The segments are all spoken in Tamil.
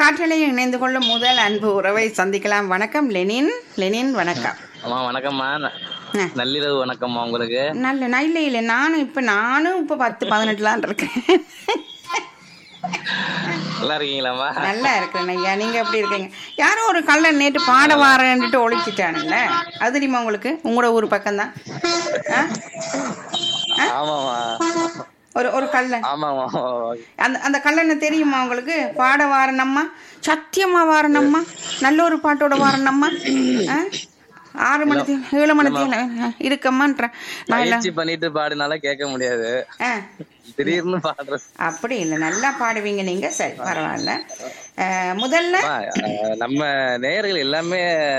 காற்றலையில் இணைந்து கொள்ளும் முதல் அன்பு உறவை சந்திக்கலாம். வணக்கம் லெனின். லெனின் வணக்கம். அம்மா வணக்கம்மா. ஆ. நள்ளிரவு வணக்கம்மா உங்களுக்கு. நல்ல இல்லை இல்லை நானும் இப்போ 10-18 இருக்கேன். நல்லா இருக்கீங்களாம்மா? நல்லா இருக்கிறேன் ஐயா. நீங்க எப்படி இருக்கீங்க? யாரோ ஒரு கள்ளன் நேற்று பாட வாரன்ட்டு ஒழிச்சிட்டானுல்ல, அது தெரியுமா உங்களுக்கு? உங்களோட ஊர் பக்கம்தான். ஆமாமா. ஒரு கள்ளன். ஆமாமா. அந்த கள்ளனை தெரியுமா உங்களுக்கு? பாட வாரணம்மா, சத்தியமா வாரணம்மா, நல்ல ஒரு பாட்டோட வாரணம்மா. 6 மணி 7 மணி இருக்கம்மான்ற பண்ணிட்டு பாடினால கேட்க முடியாது. திடீர்னு பாடுற அப்படி இல்லை, நல்லா பாடுவீங்க நீங்க. சரி, பரவாயில்ல. முதல்ல நம்ம நேயர்கள் எல்லாமே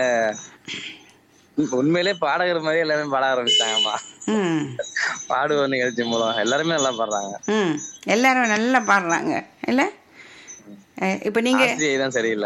உண்மையிலே பாடகர் மாதிரி எல்லாமே பாட ஆரம்பிச்சாங்கம்மா. பாடுவோர் நிகழ்ச்சி மூலம் எல்லாருமே நல்லா பாடுறாங்க. எல்லாரும் நல்லா பாடுறாங்க இல்ல? இப்ப நீங்க தான் சரியில்லை.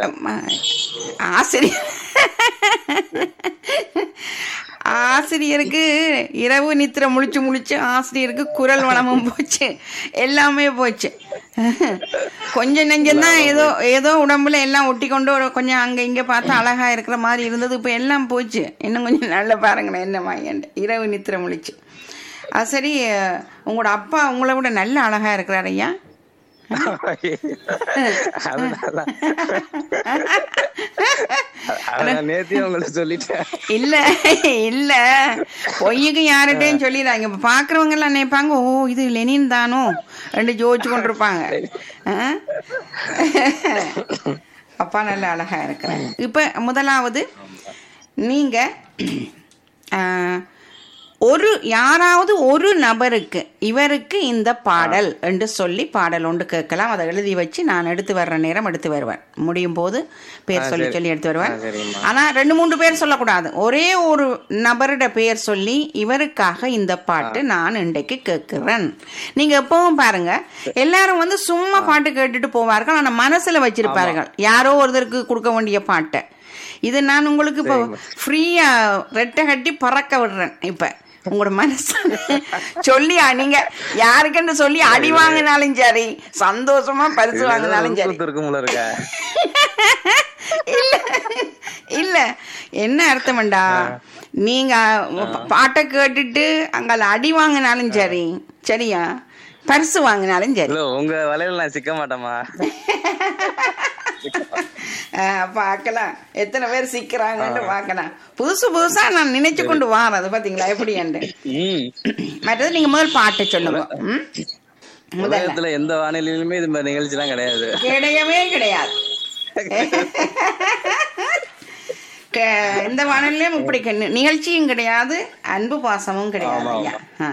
ஆசிரியருக்கு இரவு நித்திரை முழிச்சு ஆசிரியருக்கு குரல் வளமும் போச்சு, எல்லாமே போச்சு. கொஞ்சம் நெஞ்சம்தான் ஏதோ உடம்புல எல்லாம் ஒட்டி கொண்டு கொஞ்சம் அங்க இங்க பார்த்தா அழகா இருக்கிற மாதிரி இருந்தது. இப்ப எல்லாம் போச்சு. இன்னும் கொஞ்சம் நல்லா பாருங்களேன் என்னம்மா இரவு நித்திரை முழிச்சு. அது சரி, உங்களோட அப்பா உங்களை விட நல்ல அழகா இருக்கிறார் ஐயா. இல்ல இல்ல, பொய்யுக்கு யார்கிட்டையும் சொல்லிடுறாங்க. இப்ப பாக்குறவங்க எல்லாம் நினைப்பாங்க, ஓ இது லெனின் தானோ ரெண்டு ஜோதிச்சு கொண்டிருப்பாங்க. அப்பா நல்ல அழகா இருக்கிறேன். இப்ப முதலாவது நீங்க யாராவது ஒரு நபருக்கு இவருக்கு இந்த பாடல் என்று சொல்லி பாடல் ஒன்று கேட்கலாம். அதை எழுதி வச்சு நான் எடுத்து வர்ற நேரம் எடுத்து வருவேன். முடியும் போது பேர் சொல்லி எடுத்து வருவேன். ஆனா 2-3 பேர் சொல்லக்கூடாது. ஒரே ஒரு நபரோட பெயர் சொல்லி இவருக்காக இந்த பாட்டு நான் இன்றைக்கு கேட்கிறேன். நீங்க எப்பவும் பாருங்க, எல்லாரும் சும்மா பாட்டு கேட்டுட்டு போவார்கள், ஆனா மனசுல வச்சிருப்பார்கள் யாரோ ஒருத்தருக்கு கொடுக்க வேண்டிய பாட்டை. இது நான் உங்களுக்கு இப்போ ஃப்ரீயா ரெட்டை கட்டி பறக்க விடுறேன். இப்ப உங்களோட மனசு சொல்லி நீங்க யாருக்குன்னு சொல்லி அடி வாங்கினாலும் சரி, சந்தோஷமா பரிசு வாங்கினாலும் சரி. இல்ல இல்ல, என்ன அர்த்தம்டா, நீங்க பாட்டை கேட்டுட்டு அங்க அடி வாங்கினாலும் சரி, சரியா, பரிசு வாங்கினாலும் சரி. உங்க வலையில நான் சிக்க மாட்டேமா. பார்க்கலாம் எத்தனை பேர் சிக்கிறாங்கன்னு பார்க்கலாம். புதுசா நான் நினைச்சு கொண்டு வாரது பாத்தீங்களா எப்படி என்று. மற்றது நீங்க முதல் பாட்டை சொல்லுங்க. முதல்ல எந்த வானிலையிலுமே இது மாதிரி நிகழ்ச்சி தான் கிடையாது. கிடையாது. எந்த வானிலையும் இப்படி நிகழ்ச்சியும் கிடையாது, அன்பு பாசமும் கிடையாது.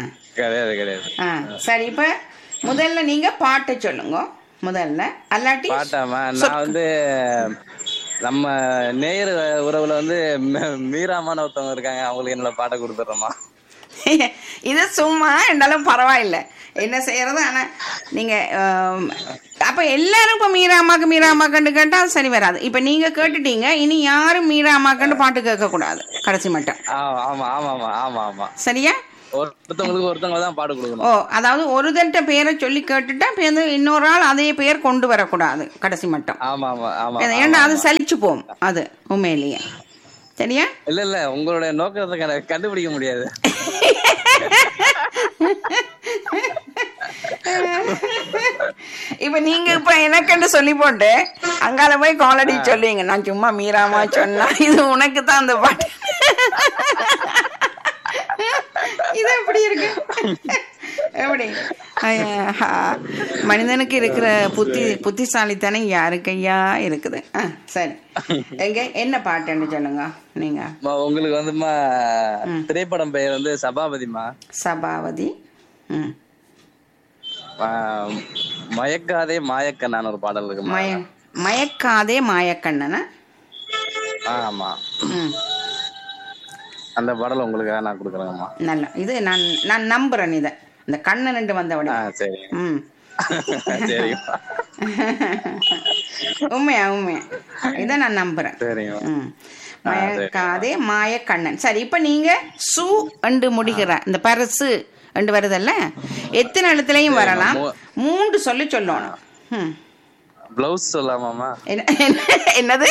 சரி, இப்ப முதல்ல நீங்க பாட்டை சொல்லுங்க. முதல்ல அல்லாட்டி பாட்டாமா, நான் நம்ம நேயர் உறவுல மீராமான ஒருத்தவங்க இருக்காங்க, அவங்களுக்கு என்னோட பாட்டை கொடுத்துட்றோமா. இது சும்மா இருந்தாலும் பரவாயில்ல, என்ன செய்யறது. ஆனா நீங்க அப்ப எல்லாரும் இப்ப மீராமாக்கண்டு கேட்டா சரி வராது. இப்ப நீங்க கேட்டுட்டீங்க, இனி யாரும் மீராமாக்கண்டு பாட்டு கேட்க கூடாது கடைசி மட்டும். ஆமா ஆமா ஆமா ஆமா, சரியா? ஒருத்தவங்க தான் பாடு கொடுக்கணும். அதாவது ஒரு தட்ட பேரை சொல்லி கேட்டுட்டா இன்னொரு ஆள் அதே பேர் கொண்டு வரக்கூடாது கடைசி மட்டும். ஆமா ஆமா ஆமா, ஏன்னா அது சலிச்சு போகும். அது உண்மையிலேயே சரியா? இல்ல உங்களுடைய நோக்கத்தை கண்டுபிடிக்க முடியாது. இப்ப நீங்க இப்ப எனக்குன்னு சொல்லி போட்டு அங்கால போய் காலடி சொல்லுவீங்க, நான் சும்மா மீராமா சொன்னா இது உனக்கு தான் அந்த பாட்டு. இது எப்படி இருக்கு? எப்படி மனிதனுக்கு இருக்கிற புத்திசாலித்தனம் யாருக்கு ஐயா இருக்குது? சரி, எங்க என்ன பாட்டுன்னு சொல்லுங்க நீங்க. உங்களுக்கு திரைப்படம் பெயர் சபாபதிமா. சபாபதி. மயக்காதே மாயக்கண்ணான ஒரு பாடல் இருக்கு. மயக்காதே மாயக்கண்ணனா? ஆமா, அந்த பாடல் உங்களுக்கு நான் கொடுக்குறேங்கம்மா. நல்ல, இது நான் நம்புறேன். இதை இந்த கண்ணன் வந்தவன உண்மையா இதை நான் நம்புறேன். மயக்காதே மாயக்கண்ணன். சரி, இப்ப நீங்க சு அண்டு முடிக்கிற இந்த பரிசு அண்டு வருதல்ல, எத்தனை எழுத்துலையும் வரலாம். 3 சொல்லணும். பிளவுஸ் சொல்லலாமாமா? என்னது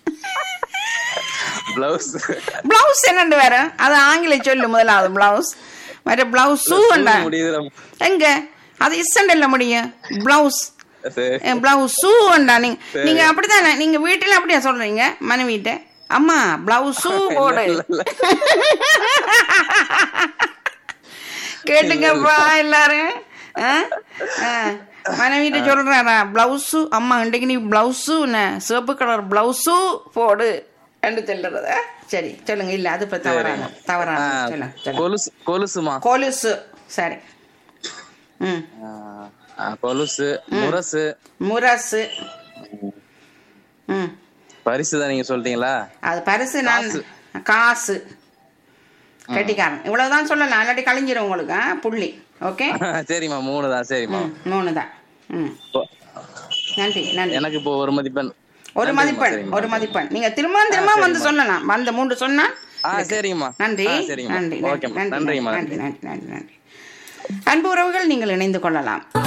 பிளவுஸ்? பிளவுஸ் என்னண்டு வேற? அது ஆங்கில சொல்லு முதலாவது. பிளவுஸ் மற்ற பிளவுஸ் ஷூண்டா எங்க? அது இசண்டல்ல முடியும். Blouse blouse ஷூண்டா. நீங்க அப்படித்தானே நீங்க வீட்டுல அப்படியா சொல்றீங்க மனைவிட்ட? அம்மா பிளவுஸ் ஷூ போடு. கேட்டுங்கப்பா எல்லாரும். மனைவிட்ட சொல்றாரா பிளவுஸு? அம்மா இன்றைக்கு நீ பிளவுஸு சிவப்பு கலர் பிளவுஸு போடு என்று சொல்றத. சரி சொல்லுங்க. இல்ல அது இப்ப தவறான சொல்லுங்க. கொலுசு. கொலுசுமா? கொலுசு. சரி. கொலுசு. முரசு. முரசு. பரிசு தான் நீங்க சொல்லிட்டீங்களா? அது பரிசு. நான் காசு. கட்டிக்காரன். இவ்வளவுதான் சொல்லலாம், இல்லாட்டி கழிஞ்சிரும் உங்களுக்கு புள்ளி. ஓகே சரிம்மா. 3 தான். சரிம்மா 3 தான். நன்றி நன்றி. எனக்கு இப்போ ஒரு மதிப்பெண். ஒரு மதிப்பெண். நீங்க திரும்ப வந்து சொல்லலாம். அந்த 3 சொன்னா சரிங்கம்மா. நன்றி நன்றி நன்றி நன்றி நன்றி. அன்பு உறவுகள், நீங்கள் இணைந்து கொள்ளலாம்.